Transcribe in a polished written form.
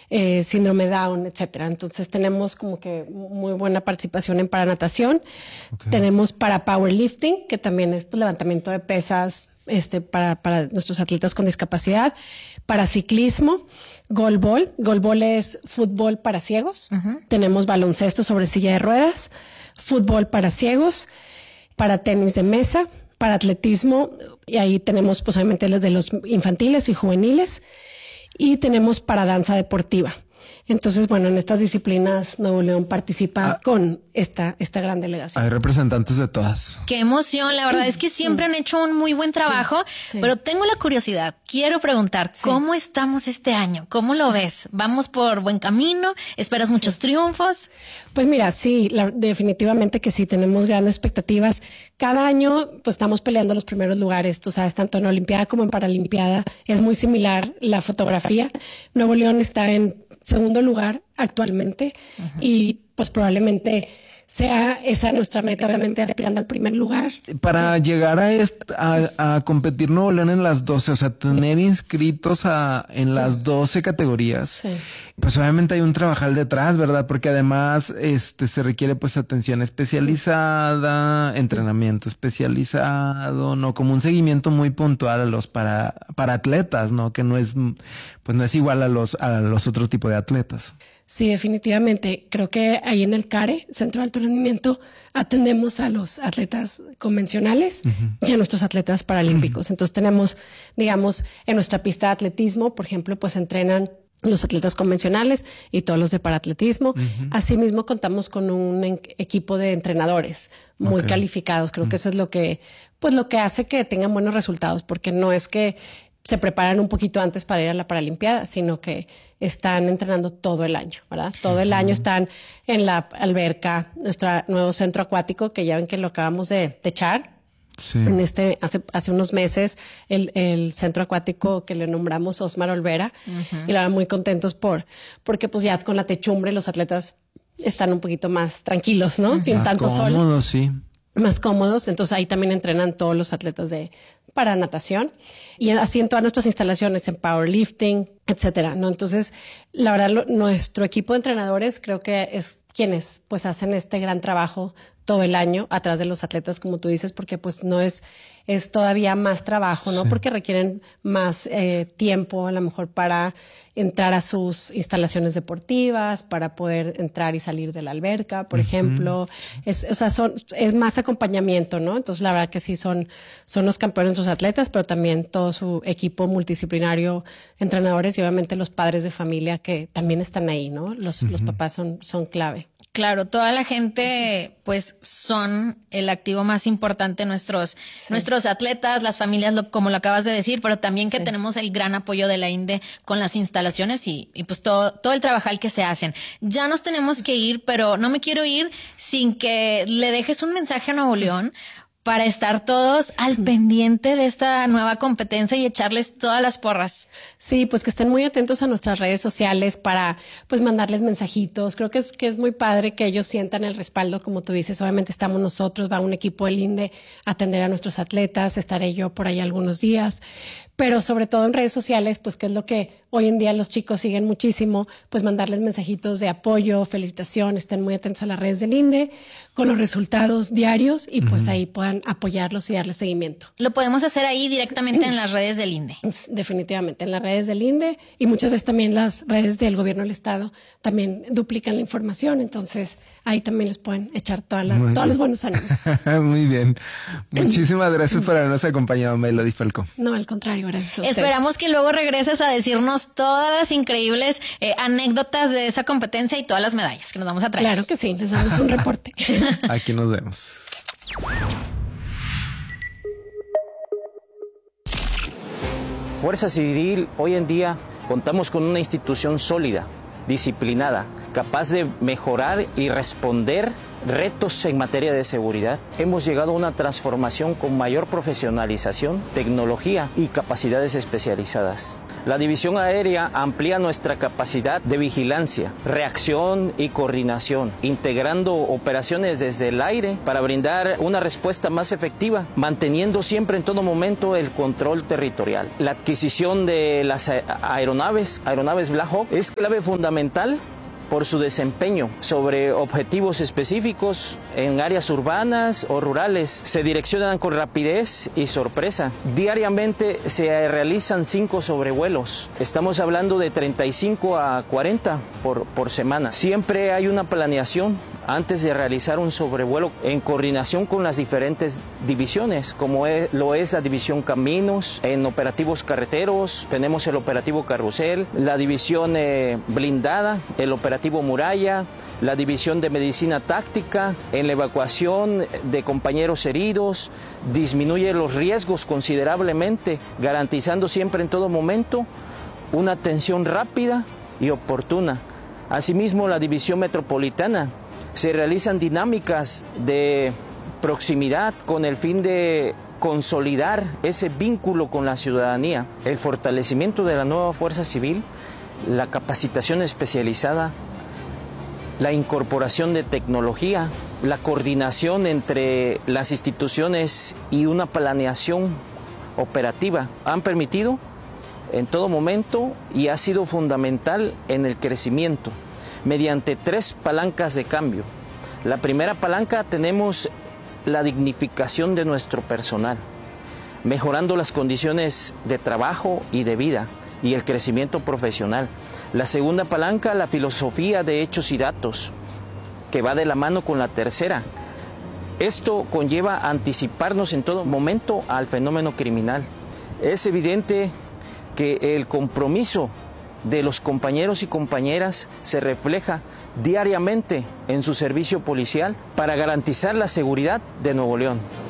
síndrome Down, etcétera. Entonces tenemos como que muy buena participación en paranatación. Okay. Tenemos para powerlifting, que también es pues, levantamiento de pesas para nuestros atletas con discapacidad. Para ciclismo, goalball. Goalball es fútbol para ciegos. Tenemos baloncesto sobre silla de ruedas, fútbol para ciegos, para tenis de mesa, para atletismo, y ahí tenemos pues obviamente los de los infantiles y juveniles, y tenemos para danza deportiva. Entonces, bueno, en estas disciplinas Nuevo León participa con esta gran delegación. Hay representantes de todas. ¡Qué emoción! La verdad es que siempre han hecho un muy buen trabajo, pero tengo la curiosidad. Quiero preguntar, ¿cómo estamos este año? ¿Cómo lo ves? ¿Vamos por buen camino? ¿Esperas muchos triunfos? Pues mira, sí, definitivamente que sí, tenemos grandes expectativas. Cada año, pues estamos peleando los primeros lugares, tú sabes, tanto en Olimpiada como en Paralimpiada. Es muy similar la fotografía. Nuevo León está en segundo lugar actualmente y pues probablemente sea esa nuestra meta, obviamente aspirando al primer lugar. Para llegar a competir Nuevo León en las 12, o sea, tener inscritos en las 12 categorías, pues obviamente hay un trabajal detrás, ¿verdad? Porque además se requiere pues atención especializada, entrenamiento especializado, ¿no? Como un seguimiento muy puntual a los para atletas, ¿no? Que no es igual a los otros tipos de atletas. Sí, definitivamente. Creo que ahí en el CARE, Centro de Alto Rendimiento, atendemos a los atletas convencionales y a nuestros atletas paralímpicos. Entonces tenemos, digamos, en nuestra pista de atletismo, por ejemplo, pues entrenan los atletas convencionales y todos los de paraatletismo. Asimismo, contamos con un equipo de entrenadores muy calificados. Creo que eso es lo que hace que tengan buenos resultados, porque no es que se preparan un poquito antes para ir a la Paralimpiada, sino que están entrenando todo el año, ¿verdad? Todo el año están en la alberca, nuestro nuevo centro acuático, que ya ven que lo acabamos de techar. Sí. Hace unos meses, el centro acuático que le nombramos Osmar Olvera, y la verdad muy contentos porque pues ya con la techumbre los atletas están un poquito más tranquilos, ¿no? Sin más tanto sol. Más cómodos, sí. Más cómodos. Entonces ahí también entrenan todos los atletas para natación, y así en todas nuestras instalaciones, en powerlifting, etcétera, ¿no? Entonces, la verdad, nuestro equipo de entrenadores creo que es quienes pues hacen este gran trabajo todo el año atrás de los atletas, como tú dices, porque pues no es todavía más trabajo, ¿no? Sí. Porque requieren más tiempo a lo mejor para entrar a sus instalaciones deportivas, para poder entrar y salir de la alberca, por ejemplo. Es más acompañamiento, ¿no? Entonces, la verdad que sí son los campeones nuestros atletas, pero también todo su equipo multidisciplinario, entrenadores y obviamente los padres de familia que también están ahí, ¿no? Los papás son clave. Claro, toda la gente, pues, son el activo más importante, nuestros atletas, las familias, como lo acabas de decir, pero también que tenemos el gran apoyo de la INDE con las instalaciones y pues todo el trabajal que se hacen. Ya nos tenemos que ir, pero no me quiero ir sin que le dejes un mensaje a Nuevo León para estar todos al pendiente de esta nueva competencia y echarles todas las porras. Sí, pues que estén muy atentos a nuestras redes sociales para pues mandarles mensajitos. Creo que es muy padre que ellos sientan el respaldo, como tú dices. Obviamente estamos nosotros, va un equipo del INDE a atender a nuestros atletas, estaré yo por ahí algunos días, pero sobre todo en redes sociales, pues que es lo que hoy en día los chicos siguen muchísimo, pues mandarles mensajitos de apoyo, felicitación, estén muy atentos a las redes del INDE con los resultados diarios y pues ahí puedan apoyarlos y darles seguimiento. Lo podemos hacer ahí directamente en las redes del INDE. Definitivamente, en las redes del INDE, y muchas veces también las redes del gobierno del estado también duplican la información, entonces ahí también les pueden echar todos los buenos ánimos. Muy bien. Muchísimas gracias por habernos acompañado, Melody Falcó. No, al contrario, gracias a ustedes. Esperamos que luego regreses a decirnos todas las increíbles anécdotas de esa competencia y todas las medallas que nos vamos a traer. Claro que sí, les damos un reporte. Aquí nos vemos. Fuerza Civil, hoy en día contamos con una institución sólida, disciplinada, capaz de mejorar y responder retos en materia de seguridad. Hemos llegado a una transformación con mayor profesionalización, tecnología y capacidades especializadas. La División Aérea amplía nuestra capacidad de vigilancia, reacción y coordinación, integrando operaciones desde el aire para brindar una respuesta más efectiva, manteniendo siempre en todo momento el control territorial. La adquisición de las aeronaves Black Hawk, es clave fundamental por su desempeño sobre objetivos específicos en áreas urbanas o rurales. Se direccionan con rapidez y sorpresa. Diariamente se realizan 5 sobrevuelos. Estamos hablando de 35 a 40 por semana. Siempre hay una planeación antes de realizar un sobrevuelo en coordinación con las diferentes divisiones, como lo es la División Caminos, en operativos carreteros, tenemos el operativo Carrusel, la División Blindada, el operativo Muralla, la División de Medicina Táctica, en la evacuación de compañeros heridos, disminuye los riesgos considerablemente, garantizando siempre en todo momento una atención rápida y oportuna. Asimismo, la División Metropolitana, se realizan dinámicas de proximidad con el fin de consolidar ese vínculo con la ciudadanía, el fortalecimiento de la nueva Fuerza Civil, la capacitación especializada, la incorporación de tecnología, la coordinación entre las instituciones y una planeación operativa han permitido en todo momento y ha sido fundamental en el crecimiento mediante 3 palancas de cambio. La primera palanca, tenemos la dignificación de nuestro personal, mejorando las condiciones de trabajo y de vida y el crecimiento profesional. La segunda palanca, la filosofía de hechos y datos, que va de la mano con la tercera. Esto conlleva anticiparnos en todo momento al fenómeno criminal. Es evidente que el compromiso de los compañeros y compañeras se refleja diariamente en su servicio policial para garantizar la seguridad de Nuevo León.